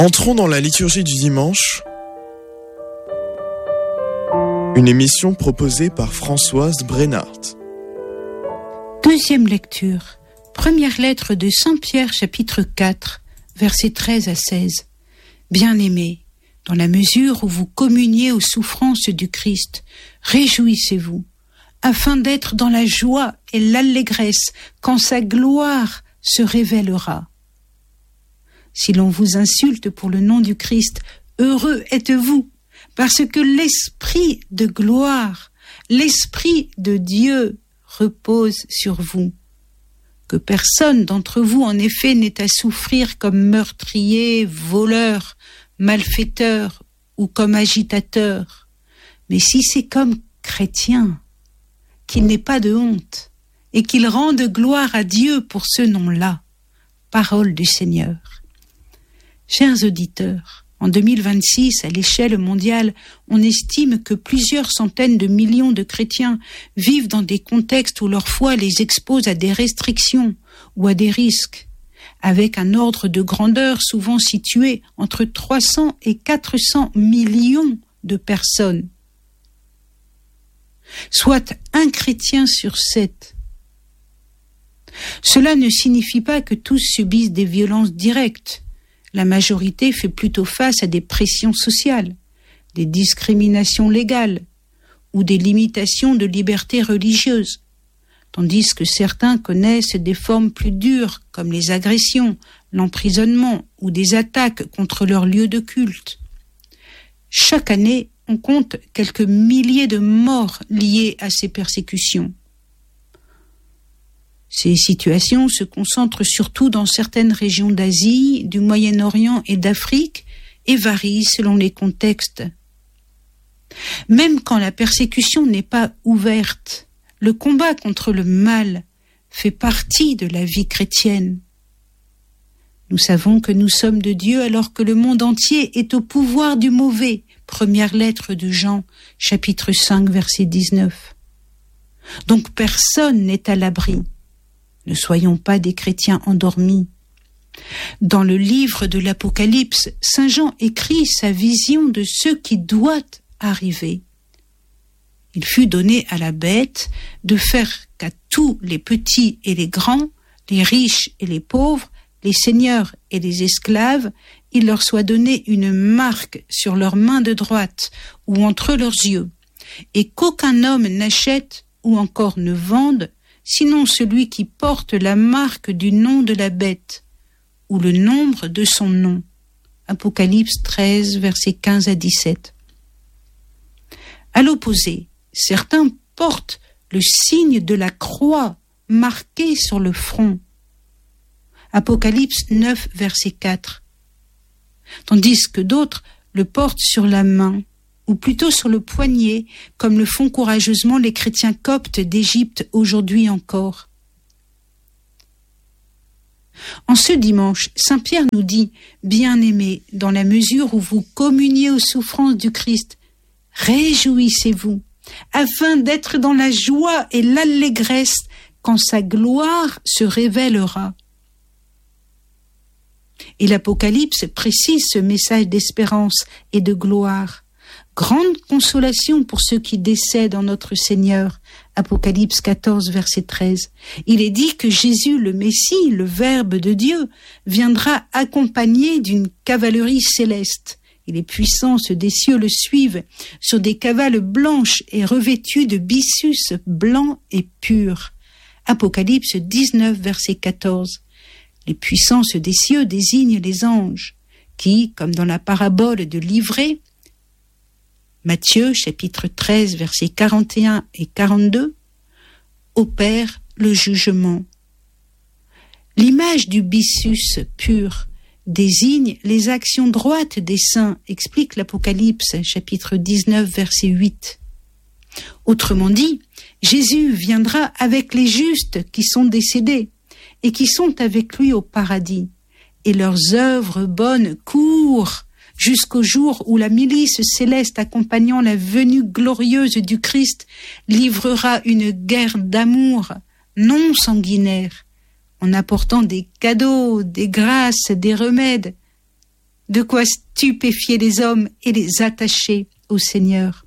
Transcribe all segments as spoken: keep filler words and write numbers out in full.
Entrons dans la liturgie du dimanche, une émission proposée par Françoise Brennart. Deuxième lecture, première lettre de Saint Pierre, chapitre quatre, versets treize à seize. Bien-aimés, dans la mesure où vous communiez aux souffrances du Christ, réjouissez-vous, afin d'être dans la joie et l'allégresse quand sa gloire se révélera. Si l'on vous insulte pour le nom du Christ, heureux êtes-vous, parce que l'Esprit de gloire, l'Esprit de Dieu repose sur vous. Que personne d'entre vous, en effet, n'ait à souffrir comme meurtrier, voleur, malfaiteur ou comme agitateur. Mais si c'est comme chrétien, qu'il n'ait pas de honte et qu'il rende gloire à Dieu pour ce nom-là. Parole du Seigneur. Chers auditeurs, en deux mille vingt-six, à l'échelle mondiale, on estime que plusieurs centaines de millions de chrétiens vivent dans des contextes où leur foi les expose à des restrictions ou à des risques, avec un ordre de grandeur souvent situé entre trois cents et quatre cents millions de personnes, soit un chrétien sur sept. Cela ne signifie pas que tous subissent des violences directes. La majorité fait plutôt face à des pressions sociales, des discriminations légales ou des limitations de liberté religieuse, tandis que certains connaissent des formes plus dures comme les agressions, l'emprisonnement ou des attaques contre leur lieu de culte. Chaque année, on compte quelques milliers de morts liées à ces persécutions. Ces situations se concentrent surtout dans certaines régions d'Asie, du Moyen-Orient et d'Afrique et varient selon les contextes. Même quand la persécution n'est pas ouverte, le combat contre le mal fait partie de la vie chrétienne. Nous savons que nous sommes de Dieu alors que le monde entier est au pouvoir du mauvais. Première lettre de Jean, chapitre cinq, verset dix-neuf. Donc personne n'est à l'abri. Ne soyons pas des chrétiens endormis. Dans le livre de l'Apocalypse, Saint Jean écrit sa vision de ce qui doit arriver. Il fut donné à la bête de faire qu'à tous les petits et les grands, les riches et les pauvres, les seigneurs et les esclaves, il leur soit donné une marque sur leur main de droite ou entre leurs yeux, et qu'aucun homme n'achète ou encore ne vende, sinon celui qui porte la marque du nom de la bête, ou le nombre de son nom. Apocalypse treize, versets quinze à dix-sept. À l'opposé, certains portent le signe de la croix marqué sur le front. Apocalypse neuf, verset quatre. Tandis que d'autres le portent sur la main, ou plutôt sur le poignet, comme le font courageusement les chrétiens coptes d'Égypte aujourd'hui encore. En ce dimanche, Saint Pierre nous dit « Bien-aimés, dans la mesure où vous communiez aux souffrances du Christ, réjouissez-vous, afin d'être dans la joie et l'allégresse quand sa gloire se révélera. » Et l'Apocalypse précise ce message d'espérance et de gloire. Grande consolation pour ceux qui décèdent en notre Seigneur. Apocalypse quatorze, verset treize. Il est dit que Jésus, le Messie, le Verbe de Dieu, viendra accompagné d'une cavalerie céleste. Et les puissances des cieux le suivent sur des cavales blanches et revêtues de byssus blancs et purs. Apocalypse dix-neuf, verset quatorze. Les puissances des cieux désignent les anges, qui, comme dans la parabole de l'ivraie, Matthieu, chapitre treize, versets quarante et un et quarante-deux, opère le jugement. L'image du byssus pur désigne les actions droites des saints, explique l'Apocalypse, chapitre dix-neuf, verset huit. Autrement dit, Jésus viendra avec les justes qui sont décédés et qui sont avec lui au paradis, et leurs œuvres bonnes courent jusqu'au jour où la milice céleste accompagnant la venue glorieuse du Christ livrera une guerre d'amour non sanguinaire, en apportant des cadeaux, des grâces, des remèdes, de quoi stupéfier les hommes et les attacher au Seigneur.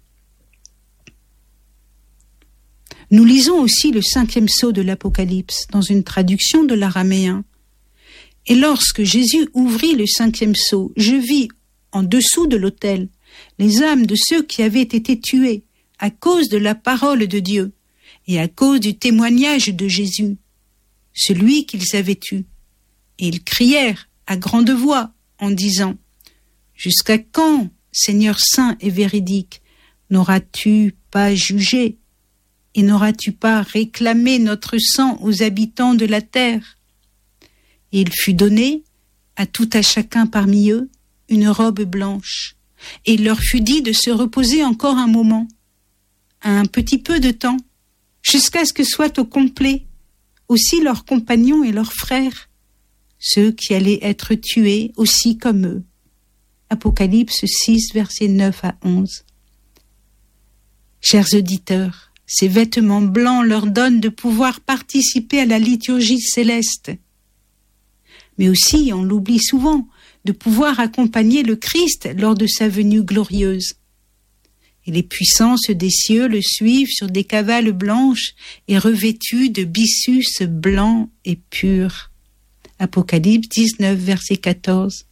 Nous lisons aussi le cinquième sceau de l'Apocalypse dans une traduction de l'araméen. Et lorsque Jésus ouvrit le cinquième sceau, je vis en dessous de l'autel les âmes de ceux qui avaient été tués à cause de la parole de Dieu et à cause du témoignage de Jésus, celui qu'ils avaient tué. Et ils crièrent à grande voix en disant « Jusqu'à quand, Seigneur saint et véridique, n'auras-tu pas jugé et n'auras-tu pas réclamé notre sang aux habitants de la terre ?» Et il fut donné à tout à chacun parmi eux une robe blanche, et il leur fut dit de se reposer encore un moment, un petit peu de temps, jusqu'à ce que soient au complet aussi leurs compagnons et leurs frères, ceux qui allaient être tués aussi comme eux. Apocalypse six, versets neuf à onze. Chers auditeurs, ces vêtements blancs leur donnent de pouvoir participer à la liturgie céleste, mais aussi, on l'oublie souvent, de pouvoir accompagner le Christ lors de sa venue glorieuse. Et les puissances des cieux le suivent sur des cavales blanches et revêtues de byssus blancs et purs. Apocalypse dix-neuf, verset quatorze.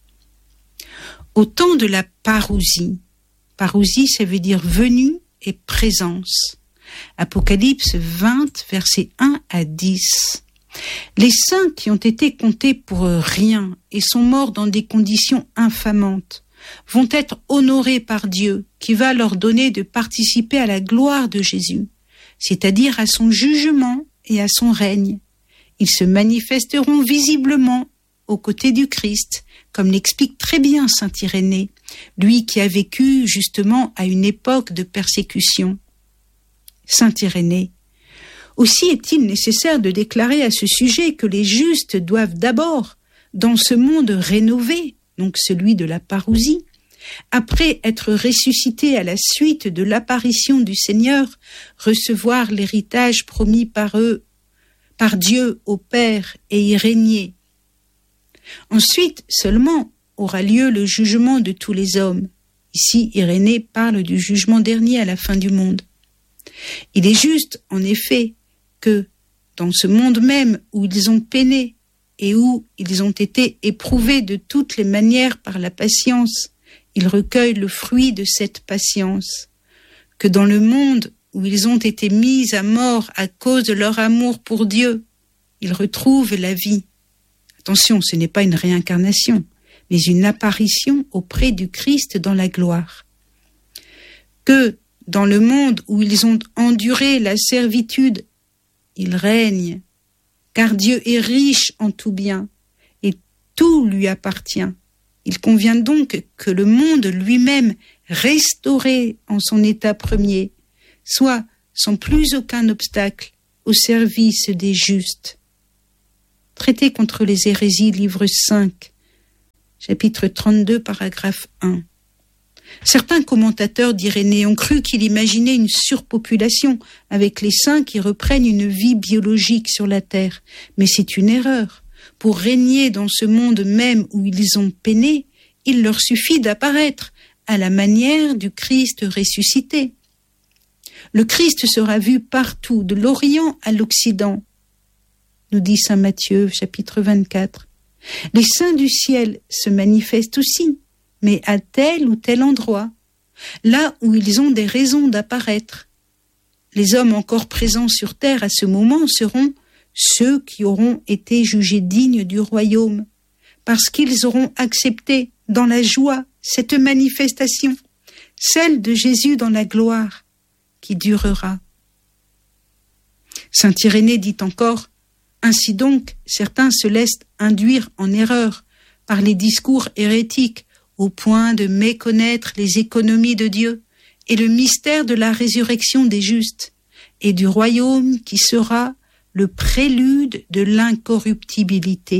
Au temps de la parousie, parousie ça veut dire venue et présence. Apocalypse vingt, versets un à dix. Les saints qui ont été comptés pour rien et sont morts dans des conditions infamantes vont être honorés par Dieu qui va leur donner de participer à la gloire de Jésus, c'est-à-dire à son jugement et à son règne. Ils se manifesteront visiblement aux côtés du Christ, comme l'explique très bien saint Irénée, lui qui a vécu justement à une époque de persécution. Saint Irénée. Aussi est-il nécessaire de déclarer à ce sujet que les justes doivent d'abord, dans ce monde rénové, donc celui de la parousie, après être ressuscités à la suite de l'apparition du Seigneur, recevoir l'héritage promis par eux, par Dieu au Père et y régner. Ensuite seulement aura lieu le jugement de tous les hommes. Ici, Irénée parle du jugement dernier à la fin du monde. Il est juste, en effet, que dans ce monde même où ils ont peiné et où ils ont été éprouvés de toutes les manières par la patience, ils recueillent le fruit de cette patience, que dans le monde où ils ont été mis à mort à cause de leur amour pour Dieu, ils retrouvent la vie. Attention, ce n'est pas une réincarnation, mais une apparition auprès du Christ dans la gloire. Que dans le monde où ils ont enduré la servitude, ils règnent, car Dieu est riche en tout bien, et tout lui appartient. Il convient donc que le monde lui-même, restauré en son état premier, soit sans plus aucun obstacle au service des justes. Traité contre les hérésies, livre cinq, chapitre trente-deux, paragraphe un. Certains commentateurs d'Irénée ont cru qu'il imaginait une surpopulation avec les saints qui reprennent une vie biologique sur la terre, mais c'est une erreur. Pour régner dans ce monde même où ils ont peiné, il leur suffit d'apparaître à la manière du Christ ressuscité. Le Christ sera vu partout, de l'Orient à l'Occident, nous dit saint Matthieu, chapitre vingt-quatre. Les saints du ciel se manifestent aussi, mais à tel ou tel endroit, là où ils ont des raisons d'apparaître. Les hommes encore présents sur terre à ce moment seront ceux qui auront été jugés dignes du royaume, parce qu'ils auront accepté dans la joie cette manifestation, celle de Jésus dans la gloire, qui durera. Saint Irénée dit encore, « Ainsi donc, certains se laissent induire en erreur par les discours hérétiques, au point de méconnaître les économies de Dieu et le mystère de la résurrection des justes et du royaume qui sera le prélude de l'incorruptibilité. »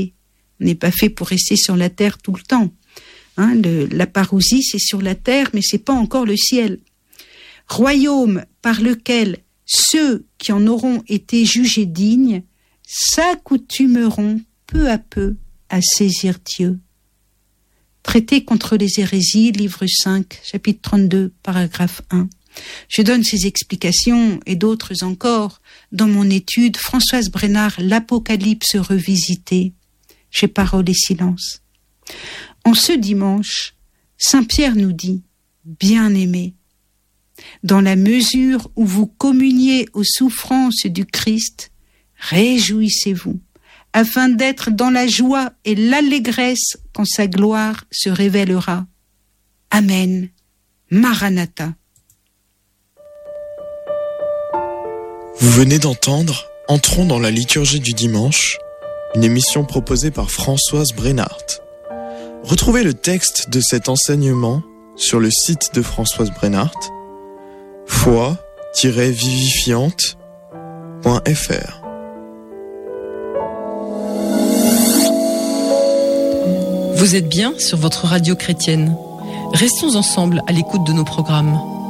On n'est pas fait pour rester sur la terre tout le temps. Hein, le, la parousie, c'est sur la terre, mais c'est pas encore le ciel. Royaume par lequel ceux qui en auront été jugés dignes s'accoutumeront peu à peu à saisir Dieu. Traité contre les hérésies, livre cinq, chapitre trente-deux, paragraphe un. Je donne ces explications et d'autres encore dans mon étude Françoise Brénard, l'Apocalypse revisité, chez Parole et Silence. En ce dimanche, Saint Pierre nous dit, bien-aimés, dans la mesure où vous communiez aux souffrances du Christ, réjouissez-vous, afin d'être dans la joie et l'allégresse quand sa gloire se révélera. Amen. Maranatha. Vous venez d'entendre Entrons dans la liturgie du dimanche, une émission proposée par Françoise Brénard. Retrouvez le texte de cet enseignement sur le site de Françoise Brénard, foi tiret vivifiante point f r. Vous êtes bien sur votre radio chrétienne. Restons ensemble à l'écoute de nos programmes.